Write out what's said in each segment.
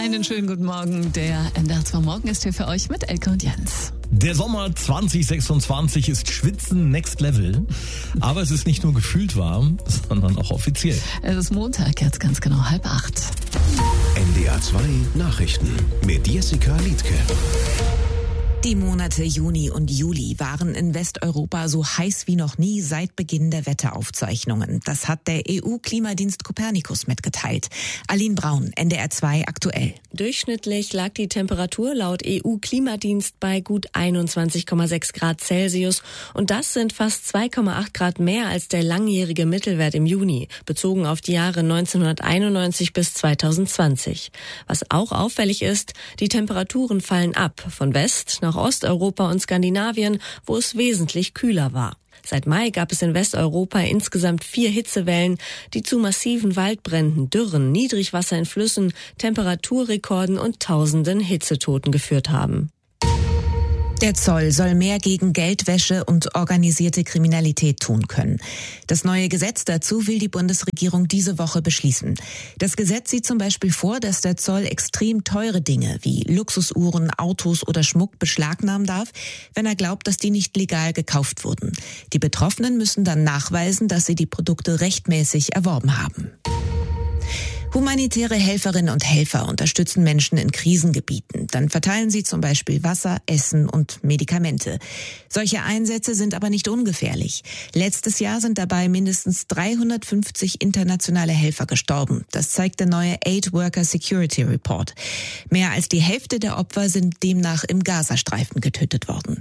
Einen schönen guten Morgen. Der NDR 2 Morgen ist hier für euch mit Elke und Jens. Der Sommer 2026 ist Schwitzen Next Level. Aber es ist nicht nur gefühlt warm, sondern auch offiziell. Es ist Montag, jetzt ganz genau 7:30. NDR 2 Nachrichten mit Jessica Liedtke. Die Monate Juni und Juli waren in Westeuropa so heiß wie noch nie seit Beginn der Wetteraufzeichnungen. Das hat der EU-Klimadienst Copernicus mitgeteilt. Aline Braun, NDR 2 aktuell. Durchschnittlich lag die Temperatur laut EU-Klimadienst bei gut 21,6 Grad Celsius. Und das sind fast 2,8 Grad mehr als der langjährige Mittelwert im Juni, bezogen auf die Jahre 1991 bis 2020. Was auch auffällig ist, die Temperaturen fallen ab, von West nach Osteuropa und Skandinavien, wo es wesentlich kühler war. Seit Mai gab es in Westeuropa insgesamt 4 Hitzewellen, die zu massiven Waldbränden, Dürren, Niedrigwasser in Flüssen, Temperaturrekorden und tausenden Hitzetoten geführt haben. Der Zoll soll mehr gegen Geldwäsche und organisierte Kriminalität tun können. Das neue Gesetz dazu will die Bundesregierung diese Woche beschließen. Das Gesetz sieht zum Beispiel vor, dass der Zoll extrem teure Dinge wie Luxusuhren, Autos oder Schmuck beschlagnahmen darf, wenn er glaubt, dass die nicht legal gekauft wurden. Die Betroffenen müssen dann nachweisen, dass sie die Produkte rechtmäßig erworben haben. Humanitäre Helferinnen und Helfer unterstützen Menschen in Krisengebieten. Dann verteilen sie zum Beispiel Wasser, Essen und Medikamente. Solche Einsätze sind aber nicht ungefährlich. Letztes Jahr sind dabei mindestens 350 internationale Helfer gestorben. Das zeigt der neue Aid Worker Security Report. Mehr als die Hälfte der Opfer sind demnach im Gazastreifen getötet worden.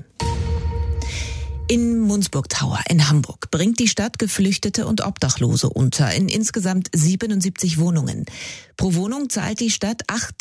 In Mundsburg Tower in Hamburg bringt die Stadt Geflüchtete und Obdachlose unter in insgesamt 77 Wohnungen. Pro Wohnung zahlt die Stadt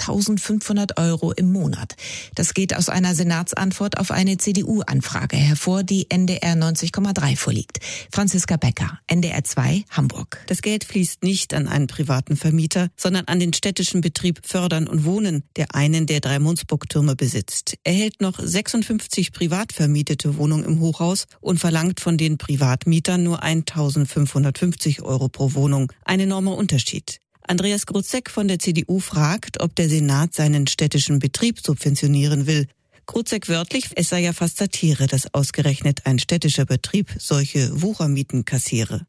8.500 € im Monat. Das geht aus einer Senatsantwort auf eine CDU-Anfrage hervor, die NDR 90,3 vorliegt. Franziska Becker, NDR 2, Hamburg. Das Geld fließt nicht an einen privaten Vermieter, sondern an den städtischen Betrieb Fördern und Wohnen, der einen der 3 Mundsburg-Türme besitzt. Er hält noch 56 privat vermietete Wohnungen im Hochhaus und verlangt von den Privatmietern nur 1.550 € pro Wohnung. Ein enormer Unterschied. Andreas Grutzek von der CDU fragt, ob der Senat seinen städtischen Betrieb subventionieren will. Grutzek wörtlich, es sei ja fast Satire, dass ausgerechnet ein städtischer Betrieb solche Wuchermieten kassiere.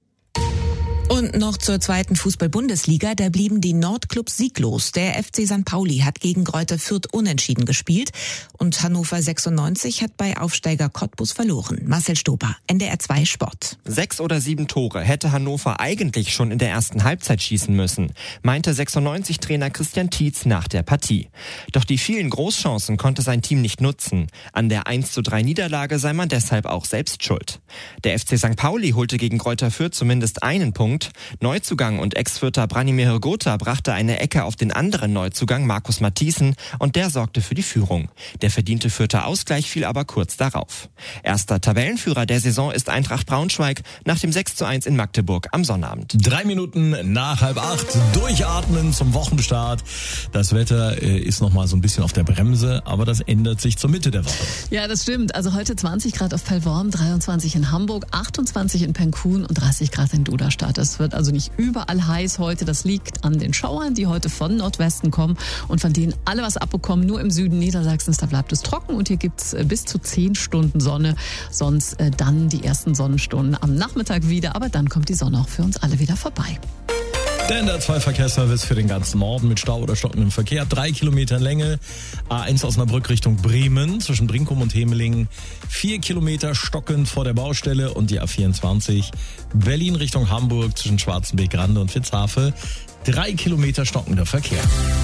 Und noch zur 2. Fußball-Bundesliga, da blieben die Nordclubs sieglos. Der FC St. Pauli hat gegen Greuther Fürth unentschieden gespielt und Hannover 96 hat bei Aufsteiger Cottbus verloren. Marcel Stober, NDR 2 Sport. 6 oder 7 Tore hätte Hannover eigentlich schon in der ersten Halbzeit schießen müssen, meinte 96-Trainer Christian Tietz nach der Partie. Doch die vielen Großchancen konnte sein Team nicht nutzen. An der 1:3 Niederlage sei man deshalb auch selbst schuld. Der FC St. Pauli holte gegen Greuther Fürth zumindest einen Punkt. Neuzugang und Ex-Fürther Branimir Hrgota brachte eine Ecke auf den anderen Neuzugang Markus Matthiesen und der sorgte für die Führung. Der verdiente Fürther Ausgleich fiel aber kurz darauf. Erster Tabellenführer der Saison ist Eintracht Braunschweig nach dem 6:1 in Magdeburg am Sonnabend. 3 Minuten nach 7:30, durchatmen zum Wochenstart. Das Wetter ist noch mal so ein bisschen auf der Bremse, aber das ändert sich zur Mitte der Woche. Ja, das stimmt. Also heute 20 Grad auf Pellworm, 23 in Hamburg, 28 in Penkun und 30 Grad in Duderstadt. Es wird also nicht überall heiß heute. Das liegt an den Schauern, die heute von Nordwesten kommen und von denen alle was abbekommen. Nur im Süden Niedersachsens, da bleibt es trocken und hier gibt's bis zu 10 Stunden Sonne. Sonst dann die ersten Sonnenstunden am Nachmittag wieder. Aber dann kommt die Sonne auch für uns alle wieder vorbei. Der NDR 2 Verkehrsservice für den ganzen Norden mit Stau oder stockendem Verkehr. 3 Kilometer Länge. A1 Osnabrück Richtung Bremen zwischen Brinkum und Hemelingen. 4 Kilometer stockend vor der Baustelle. Und die A24 Berlin Richtung Hamburg zwischen Schwarzenbeek-Rande und Vitzhafe. 3 Kilometer stockender Verkehr.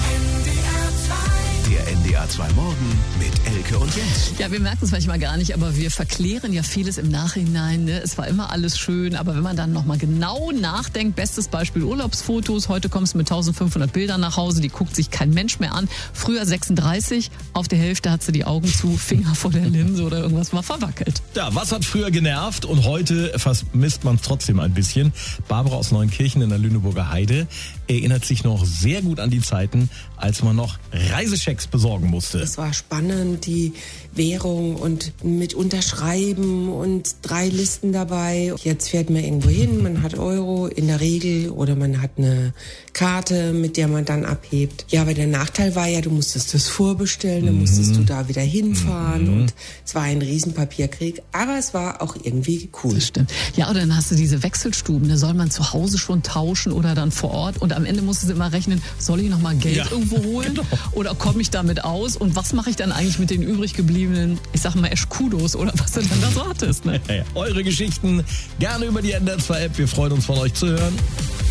Der NDR 2 Morgen mit Elke und Jens. Ja, wir merken es manchmal gar nicht, aber wir verklären ja vieles im Nachhinein. Ne? Es war immer alles schön, aber wenn man dann nochmal genau nachdenkt, bestes Beispiel Urlaubsfotos. Heute kommst du mit 1500 Bildern nach Hause, die guckt sich kein Mensch mehr an. Früher 36, auf der Hälfte hat sie die Augen zu, Finger vor der Linse oder irgendwas war verwackelt. Ja, was hat früher genervt und heute vermisst man es trotzdem ein bisschen. Barbara aus Neunkirchen in der Lüneburger Heide erinnert sich noch sehr gut an die Zeiten, als man noch Reisechecks besorgen musste. Es war spannend, die Währung und mit Unterschreiben und 3 Listen dabei. Jetzt fährt man irgendwo hin, man hat Euro in der Regel oder man hat eine Karte, mit der man dann abhebt. Ja, aber der Nachteil war ja, du musstest das vorbestellen, dann musstest du da wieder hinfahren und es war ein Riesenpapierkrieg, aber es war auch irgendwie cool. Das stimmt. Ja, oder dann hast du diese Wechselstuben, da soll man zu Hause schon tauschen oder dann vor Ort und am Ende musst du immer rechnen, soll ich nochmal Geld irgendwo holen oder komme ich damit aus und was mache ich dann eigentlich mit den übrig gebliebenen, ich sag mal Kudos oder was du dann da so hattest. Ne? Eure Geschichten gerne über die NDR 2 App, wir freuen uns von euch zu hören.